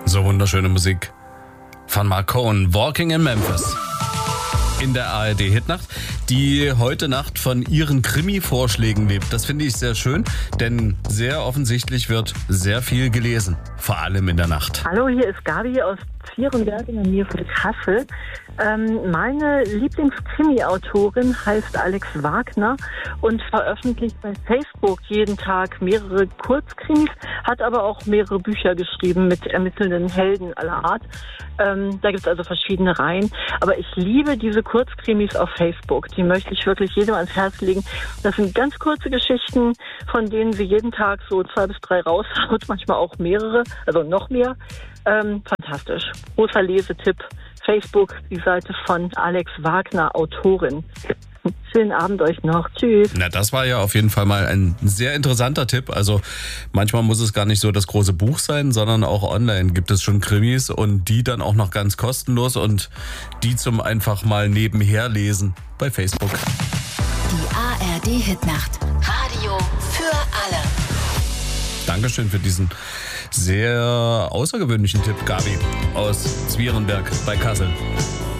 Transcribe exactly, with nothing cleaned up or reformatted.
So wunderschöne Musik von Mark Cohen, Walking in Memphis. In der A R D-Hitnacht, die heute Nacht von ihren Krimi-Vorschlägen lebt. Das finde ich sehr schön, denn sehr offensichtlich wird sehr viel gelesen, vor allem in der Nacht. Hallo, hier ist Gabi aus Zwierenberg in der Nähe von Kassel. Ähm, meine Lieblingskrimi-Autorin heißt Alex Wagner und veröffentlicht bei Facebook jeden Tag mehrere Kurzkrimis, hat aber auch mehrere Bücher geschrieben mit ermittelnden Helden aller Art. Ähm, da gibt es also verschiedene Reihen. Aber ich liebe diese Kurzkrimis auf Facebook. Die möchte ich wirklich jedem ans Herz legen. Das sind ganz kurze Geschichten, von denen sie jeden Tag so zwei bis drei raushaut, manchmal auch mehrere, also noch mehr. Ähm, fantastisch. Großer Lesetipp. Facebook, die Seite von Alex Wagner, Autorin. Schönen Abend euch noch. Tschüss. Na, das war ja auf jeden Fall mal ein sehr interessanter Tipp. Also manchmal muss es gar nicht so das große Buch sein, sondern auch online gibt es schon Krimis und die dann auch noch ganz kostenlos und die zum einfach mal nebenher lesen bei Facebook. Die A R D-Hitnacht. Radio für alle. Dankeschön für diesen sehr außergewöhnlichen Tipp, Gabi aus Zwierenberg bei Kassel.